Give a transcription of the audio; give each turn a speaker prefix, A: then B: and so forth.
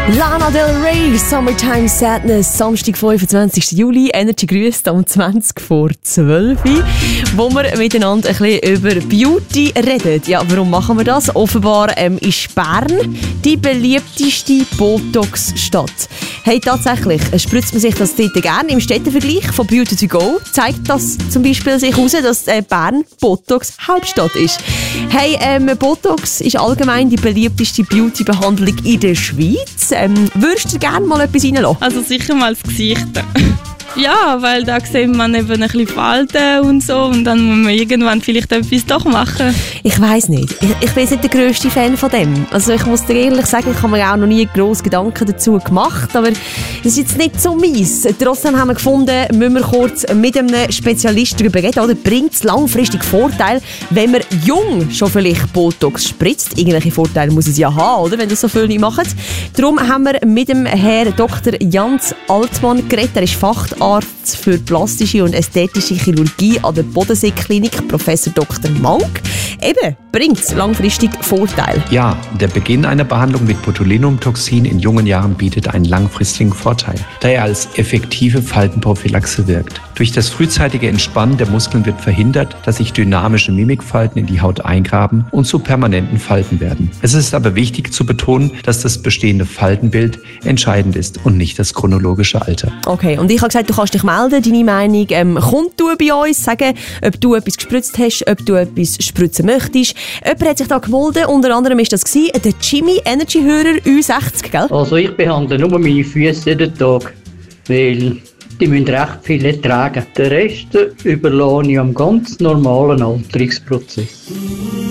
A: Lana Del Rey, Summertime Sadness, Samstag, 25. Juli, Energy grüßt um 20 vor 12 Uhr, wo wir miteinander ein bisschen über Beauty reden. Ja, warum machen wir das? Offenbar ist Bern die beliebteste Botox-Stadt. Hey, tatsächlich spritzt man sich das dort gerne. Im Städtevergleich von Beauty to Go zeigt das zum Beispiel sich heraus, dass Bern Botox-Hauptstadt ist. Hey, Botox ist allgemein die beliebteste Beauty-Behandlung in der Schweiz. Würdest du gerne mal etwas reinlassen?
B: Also sicher mal das Gesicht. Ja, weil da sieht man eben ein bisschen Falten und so und dann muss man irgendwann vielleicht etwas doch machen.
A: Ich weiss nicht. Ich bin nicht der grösste Fan von dem. Also ich muss dir ehrlich sagen, ich habe mir auch noch nie grosse Gedanken dazu gemacht, aber es ist jetzt nicht so mies. Trotzdem haben wir gefunden, müssen wir kurz mit einem Spezialisten darüber reden. Oder bringt es langfristig Vorteile, wenn man jung schon vielleicht Botox spritzt? Irgendwelche Vorteile muss es ja haben, oder, wenn das so viele machen. Darum haben wir mit dem Herrn Dr. Jans Altmann geredet. Er ist Facharzt für plastische und ästhetische Chirurgie an der Bodensee-Klinik, Professor Dr. Mank. Eben, bringt es langfristig Vorteile?
C: Ja, der Beginn einer Behandlung mit Botulinumtoxin in jungen Jahren bietet einen langfristigen Vorteil, da er als effektive Faltenprophylaxe wirkt. Durch das frühzeitige Entspannen der Muskeln wird verhindert, dass sich dynamische Mimikfalten in die Haut eingraben und zu permanenten Falten werden. Es ist aber wichtig zu betonen, dass das bestehende Faltenbild entscheidend ist und nicht das chronologische Alter.
A: Okay, und ich habe gesagt, du kannst dich melden, deine Meinung kundtun bei uns, sagen, ob du etwas gespritzt hast, ob du etwas spritzen möchtest. Jemand hat sich da gemeldet, unter anderem war das der Jimmy, Energy-Hörer, U60, gell?
D: Also ich behandle nur meine Füße jeden Tag, weil die müssen recht viel ertragen. Den Rest überlasse ich am ganz normalen Alterungsprozess.